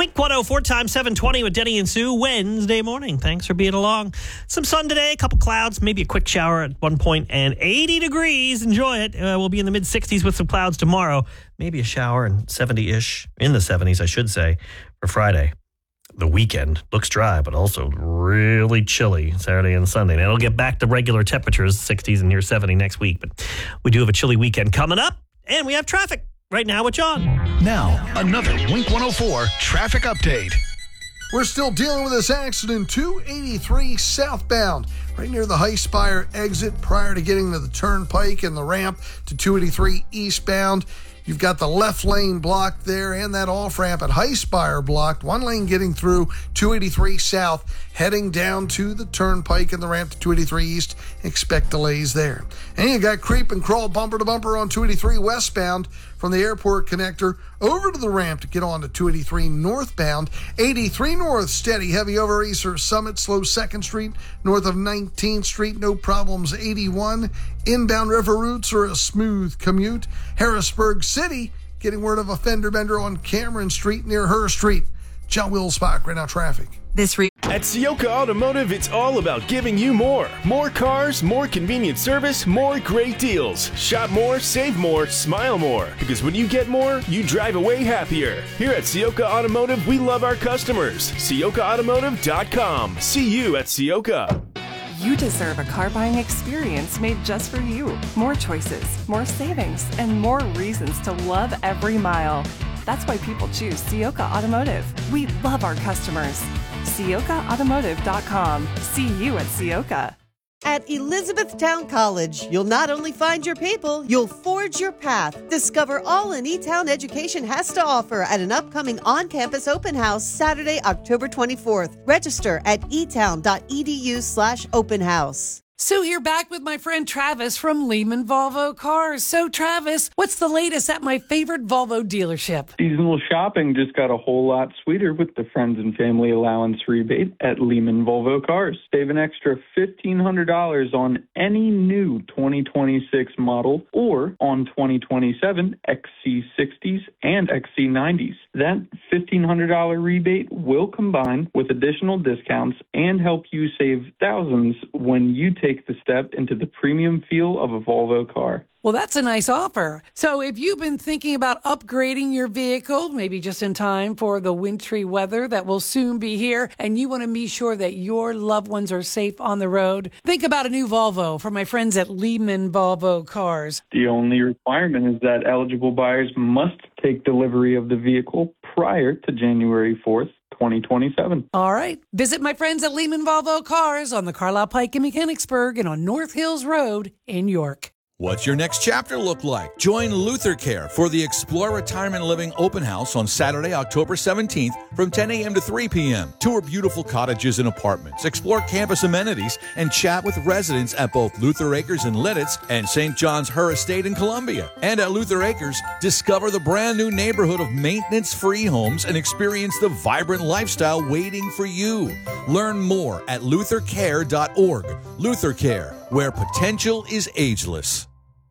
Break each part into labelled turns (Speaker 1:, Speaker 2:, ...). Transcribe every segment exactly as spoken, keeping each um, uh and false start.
Speaker 1: Wink one oh four times seven twenty with Denny and Sue Wednesday morning. Thanks for being along. Some sun today, a couple clouds, maybe a quick shower at one point, and eighty degrees. Enjoy it. Uh, we'll be in the mid sixties with some clouds tomorrow. Maybe a shower and seventy-ish, in the seventies, I should say, for Friday. The weekend looks dry, but also really chilly Saturday and Sunday. And it'll get back to regular temperatures, sixties and near seventy next week. But we do have a chilly weekend coming up, and we have traffic right now with John.
Speaker 2: Now, another Wink one oh four traffic update.
Speaker 3: We're still dealing with this accident, two eighty-three southbound, right near the Highspire exit prior to getting to the turnpike and the ramp to two eighty-three eastbound. You've got the left lane blocked there and that off-ramp at Highspire blocked. One lane getting through two eighty-three south, heading down to the turnpike and the ramp to two eighty-three east. Expect delays there. And you got creep and crawl bumper to bumper on two eighty-three westbound from the airport connector over to the ramp to get on to two eighty-three northbound. eighty-three north, steady, heavy over Easter Summit, slow second Street, north of nineteenth Street, no problems. eighty-one, inbound river routes are a smooth commute. Harrisburg City, getting word of a fender bender on Cameron Street near Her Street. John Wilsbach, right now traffic.
Speaker 4: This re-
Speaker 5: At Ciocca Automotive, it's all about giving you more. More cars, more convenient service, more great deals. Shop more, save more, smile more. Because when you get more, you drive away happier. Here at Ciocca Automotive, we love our customers. Ciocca Automotive dot com. See you at Ciocca.
Speaker 4: You deserve a car buying experience made just for you. More choices, more savings, and more reasons to love every mile. That's why people choose Ciocca Automotive. We love our customers. Ciocca Automotive dot com. See you at Ciocca.
Speaker 6: At Elizabethtown College, you'll not only find your people, you'll forge your path. Discover all an E-Town education has to offer at an upcoming on-campus open house Saturday, October twenty-fourth. Register at etown.edu slash open house.
Speaker 7: Sue here, back with my friend Travis from Lehman Volvo Cars. So, Travis, what's the latest at my favorite Volvo dealership?
Speaker 8: Seasonal shopping just got a whole lot sweeter with the Friends and Family Allowance rebate at Lehman Volvo Cars. Save an extra fifteen hundred dollars on any new twenty twenty-six model or on twenty twenty-seven X C sixties and X C nineties. That fifteen hundred dollars rebate will combine with additional discounts and help you save thousands when you take the step into the premium feel of a Volvo car.
Speaker 7: Well, that's a nice offer. So if you've been thinking about upgrading your vehicle, maybe just in time for the wintry weather that will soon be here, and you want to be sure that your loved ones are safe on the road, think about a new Volvo from my friends at Lehman Volvo Cars.
Speaker 8: The only requirement is that eligible buyers must take delivery of the vehicle prior to January fourth, twenty twenty-seven.
Speaker 7: All right. Visit my friends at Lehman Volvo Cars on the Carlisle Pike in Mechanicsburg and on North Hills Road in York.
Speaker 9: What's your next chapter look like? Join Luther Care for the Explore Retirement Living Open House on Saturday, October seventeenth from ten a.m. to three p.m. Tour beautiful cottages and apartments, explore campus amenities, and chat with residents at both Luther Acres in Lidditz and Saint John's Her Estate in Columbia. And at Luther Acres, discover the brand new neighborhood of maintenance-free homes and experience the vibrant lifestyle waiting for you. Learn more at luther care dot org. Luther Care, where potential is ageless.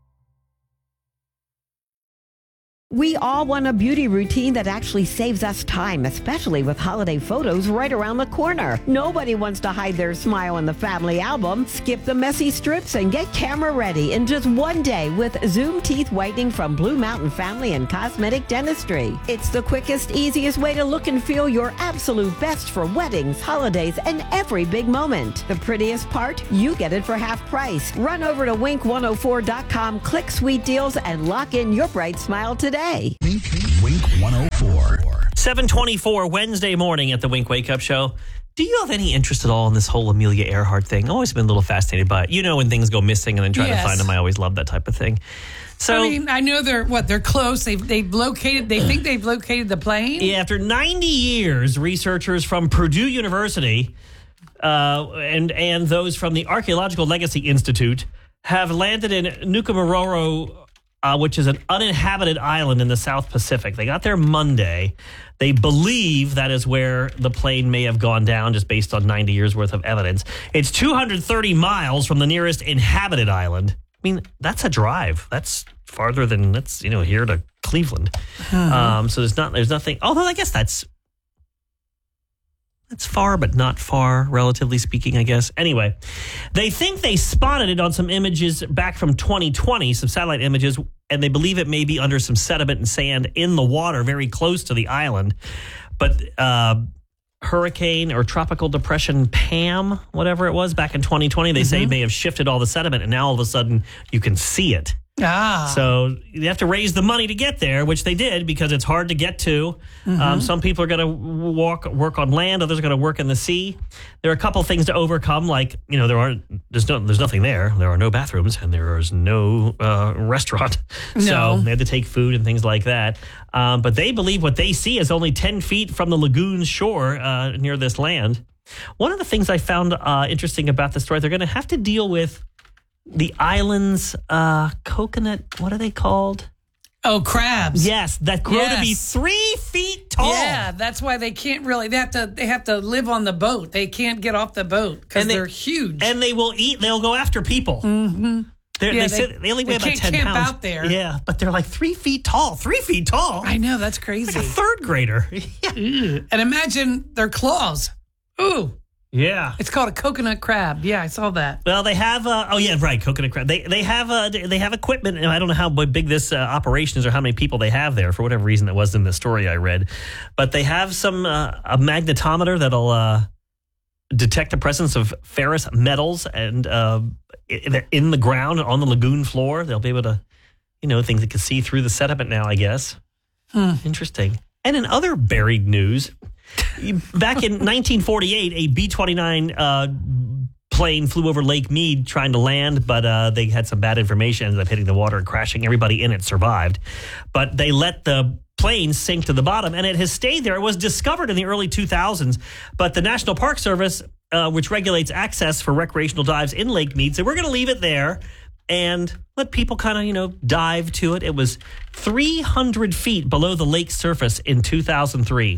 Speaker 10: We all want a beauty routine that actually saves us time, especially with holiday photos right around the corner. Nobody wants to hide their smile in the family album. Skip the messy strips and get camera ready in just one day with Zoom Teeth Whitening from Blue Mountain Family and Cosmetic Dentistry. It's the quickest, easiest way to look and feel your absolute best for weddings, holidays, and every big moment. The prettiest part? You get it for half price. Run over to wink one oh four dot com, click Sweet Deals, and lock in your bright smile today.
Speaker 2: Wink, Wink one oh four.
Speaker 1: seven twenty-four Wednesday morning at the Wink Wake Up Show. Do you have any interest at all in this whole Amelia Earhart thing? I've always been a little fascinated by it. You know, when things go missing and then trying
Speaker 7: Yes.
Speaker 1: to find them, I always love that type of thing. So,
Speaker 7: I mean, I know they're, what, they're close. They've, they've located, they think they've located the plane?
Speaker 1: yeah, after ninety years, researchers from Purdue University uh, and, and those from the Archaeological Legacy Institute have landed in Nuku'alofa, Uh, which is an uninhabited island in the South Pacific. They got there Monday. They believe that is where the plane may have gone down, just based on ninety years worth of evidence. It's two hundred thirty miles from the nearest inhabited island. I mean, that's a drive. That's farther than, that's, you know, here to Cleveland.
Speaker 7: Uh-huh.
Speaker 1: Um, so there's not, there's nothing, although I guess that's It's far, but not far, relatively speaking, I guess. Anyway, they think they spotted it on some images back from twenty twenty, some satellite images, and they believe it may be under some sediment and sand in the water very close to the island. But uh, Hurricane or Tropical Depression Pam, whatever it was, back in twenty twenty, they mm-hmm. say may have shifted all the sediment, and now all of a sudden you can see it.
Speaker 7: Ah.
Speaker 1: So you have to raise the money to get there, which they did because it's hard to get to. Mm-hmm. Um, some people are going to walk, work on land. Others are going to work in the sea. There are a couple things to overcome, like, you know, there are there's no there's nothing there. There are no bathrooms and there is no uh, restaurant.
Speaker 7: No.
Speaker 1: So they had to take food and things like that. Um, but they believe what they see is only ten feet from the lagoon's shore uh, near this land. One of the things I found uh, interesting about the story, they're going to have to deal with the island's uh, coconut, what are they called?
Speaker 7: Oh, crabs.
Speaker 1: Yes, that grow
Speaker 7: yes.
Speaker 1: to be three feet tall.
Speaker 7: Yeah, that's why they can't really, they have to They have to live on the boat. They can't get off the boat because they, they're huge.
Speaker 1: And they will eat, they'll go after people.
Speaker 7: Mm-hmm.
Speaker 1: Yeah,
Speaker 7: they,
Speaker 1: they, sit, they only weigh
Speaker 7: they
Speaker 1: about ten
Speaker 7: can't camp
Speaker 1: pounds.
Speaker 7: out there.
Speaker 1: Yeah, but they're like three feet tall. Three feet tall.
Speaker 7: I know, that's crazy.
Speaker 1: Like a third grader.
Speaker 7: Yeah. And imagine their claws. Ooh.
Speaker 1: Yeah,
Speaker 7: it's called a coconut crab. Yeah, I saw that.
Speaker 1: Well, they have. Uh, oh yeah, right, coconut crab. They they have uh, they have equipment, and I don't know how big this uh, operation is or how many people they have there. For whatever reason, that wasn't in the story I read, but they have some uh, a magnetometer that'll uh, detect the presence of ferrous metals and uh, in, in the ground on the lagoon floor. They'll be able to, you know, things that can see through the sediment now. I guess.
Speaker 7: Hmm.
Speaker 1: Interesting. And in other buried news. Back in nineteen forty-eight, a B twenty-nine uh, plane flew over Lake Mead trying to land, but uh, they had some bad information, ended up hitting the water and crashing. Everybody in it survived. But they let the plane sink to the bottom, and it has stayed there. It was discovered in the early two thousands, but the National Park Service, uh, which regulates access for recreational dives in Lake Mead, said we're going to leave it there and let people kind of, you know, dive to it. It was three hundred feet below the lake surface in two thousand three.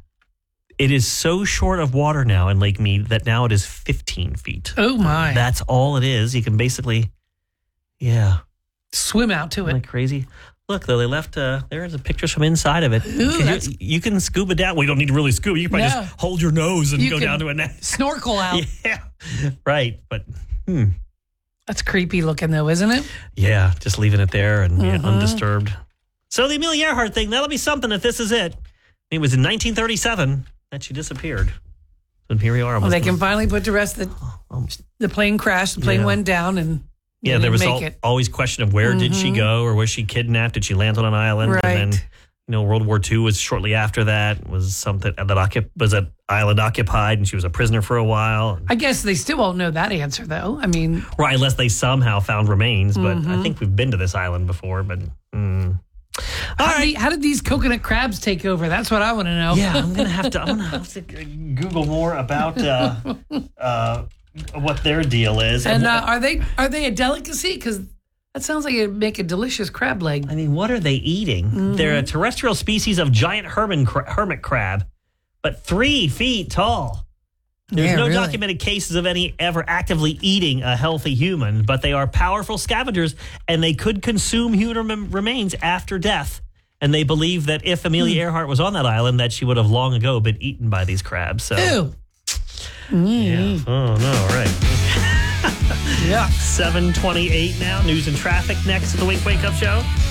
Speaker 1: It is so short of water now in Lake Mead that now it is fifteen feet.
Speaker 7: Oh, my.
Speaker 1: That's all it is. You can basically, yeah.
Speaker 7: Swim out to it.
Speaker 1: Isn't that crazy? Look, though, they left, uh, there's the pictures from inside of it.
Speaker 7: Ooh,
Speaker 1: you, you can scuba down. Well, you don't need to really scuba. You can probably
Speaker 7: no.
Speaker 1: just hold your nose and
Speaker 7: you
Speaker 1: go down to a net.
Speaker 7: Snorkel out.
Speaker 1: Yeah, right. But, hmm.
Speaker 7: That's creepy looking, though, isn't it?
Speaker 1: Yeah, just leaving it there and
Speaker 7: mm-hmm.
Speaker 1: yeah, undisturbed. So the Amelia Earhart thing, that'll be something if this is it. It was in nineteen thirty-seven. That she disappeared. So here we are.
Speaker 7: Well, they can finally put to rest that the plane crashed, the plane
Speaker 1: yeah.
Speaker 7: went down, and
Speaker 1: yeah, there was
Speaker 7: make
Speaker 1: all,
Speaker 7: it.
Speaker 1: always question of where mm-hmm. did she go, or was she kidnapped? Did she land on an island?
Speaker 7: Right.
Speaker 1: And then, you know, World War Two was shortly after that. Was something that occup- was an island occupied, and she was a prisoner for a while.
Speaker 7: I guess they still won't know that answer, though. I mean,
Speaker 1: right, unless they somehow found remains. But
Speaker 7: mm-hmm.
Speaker 1: I think we've been to this island before. But. Mm.
Speaker 7: How, right. did, how did these coconut crabs take over? That's what I want to know.
Speaker 1: Yeah, I'm gonna have to. I'm gonna have to Google more about uh, uh, what their deal is.
Speaker 7: And uh, are they are they a delicacy? Because that sounds like it'd make a delicious crab leg.
Speaker 1: I mean, what are they eating? Mm-hmm. They're a terrestrial species of giant hermit hermit crab, but three feet tall. There's
Speaker 7: yeah,
Speaker 1: no
Speaker 7: really?
Speaker 1: documented cases of any ever actively eating a healthy human, but they are powerful scavengers, and they could consume human rem- remains after death. And they believe that if Amelia
Speaker 7: mm.
Speaker 1: Earhart was on that island, that she would have long ago been eaten by these crabs. So,
Speaker 7: ew.
Speaker 1: Yeah. Oh no! Right.
Speaker 7: Yeah.
Speaker 1: seven twenty-eight now. News and traffic next to the Wink Wake Up Show.